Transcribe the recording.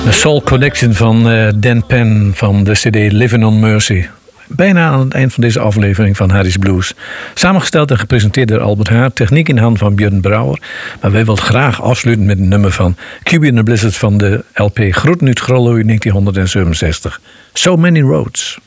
De Soul Connection van Dan Penn van de CD Living on Mercy. Bijna aan het eind van deze aflevering van Harry's Blues. Samengesteld en gepresenteerd door Albert Haar. Techniek in handen van Björn Brouwer. Maar wij willen graag afsluiten met een nummer van QB and the Blizzard van de LP Groeten uit Grollo in 1967. So Many Roads.